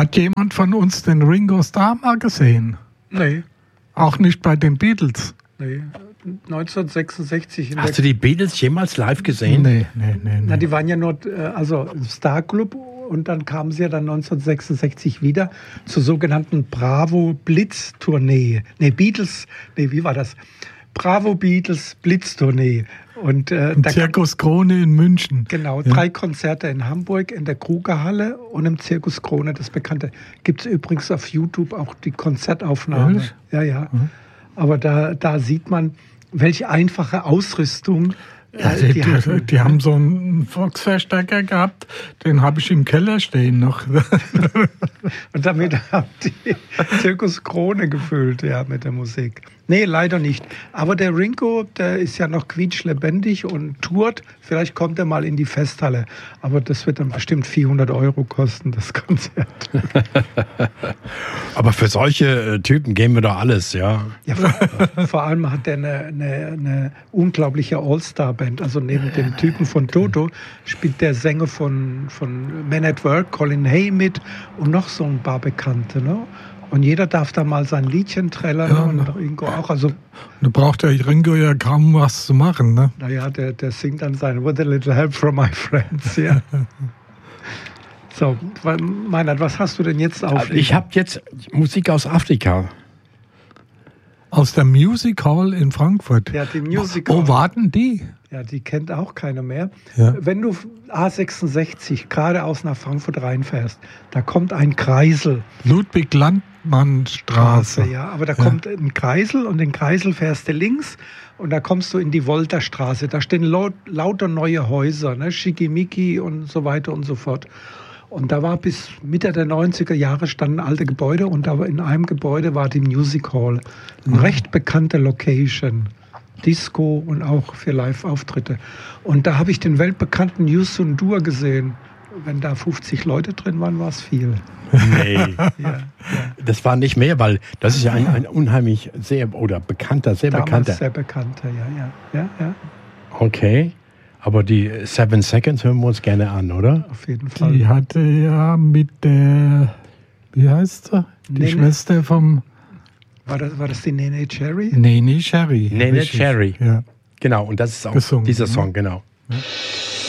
Hat jemand von uns den Ringo Starr mal gesehen? Nee. Auch nicht bei den Beatles? Nee. 1966. Hast du die Beatles jemals live gesehen? Nee. Na, die waren ja nur, also im Star Club, und dann kamen sie ja dann 1966 wieder zur sogenannten Bravo Blitz Tournee. Wie war das? Bravo Beatles Blitz Tournee. Und im Zirkus Krone in München. Genau, 3 Konzerte in Hamburg, in der Krugerhalle und im Zirkus Krone, das Bekannte. Gibt es übrigens auf YouTube auch die Konzertaufnahme. Ehrlich? Ja. Mhm. Aber da sieht man, welche einfache Ausrüstung die haben so einen Volksverstärker gehabt, den habe ich im Keller stehen noch. Und damit haben die Zirkus Krone gefüllt, mit der Musik. Nee, leider nicht. Aber der Ringo, der ist ja noch quietschlebendig und tourt. Vielleicht kommt er mal in die Festhalle. Aber das wird dann bestimmt 400 € kosten, das Konzert. Aber für solche Typen geben wir doch alles, ja. Ja, vor allem hat er eine unglaubliche All-Star-Band. Also neben dem Typen von Toto spielt der Sänger von Men at Work, Colin Hay, mit und noch so ein paar Bekannte, ne? Und jeder darf da mal sein Liedchen trällern, und Ringo auch. Also, da braucht der Ringo ja kaum was zu machen, ne? Naja, der singt dann sein With a Little Help from My Friends, ja. So, Meinhard, was hast du denn jetzt auf? Ich habe jetzt Musik aus Afrika. Aus der Music Hall in Frankfurt? Ja, die Music Hall. Wo warten die? Ja, die kennt auch keiner mehr. Ja. Wenn du A66 geradeaus nach Frankfurt reinfährst, da kommt ein Kreisel. Ludwig-Landmann-Straße. Ja, aber da kommt ein Kreisel, und den Kreisel fährst du links und da kommst du in die Wolterstraße. Da stehen lauter neue Häuser, ne? Schickimicki und so weiter und so fort. Und da war bis Mitte der 90er Jahre standen alte Gebäude, und da in einem Gebäude war die Music Hall. Eine recht bekannte Location. Disco und auch für Live-Auftritte. Und da habe ich den weltbekannten Youssou N'Dour gesehen. Wenn da 50 Leute drin waren, war es viel. Nee. Das war nicht mehr, weil das ist ja ein unheimlich sehr bekannter. Sehr bekannter, ja. Okay. Aber die 7 Seconds hören wir uns gerne an, oder? Auf jeden Fall. Die hatte ja mit der, wie heißt sie? Die Schwester vom... War das die Nene Cherry? Nene Cherry. Nene Cherry. Ja. Genau, und das ist auch gesungen, dieser Song, genau. Ja.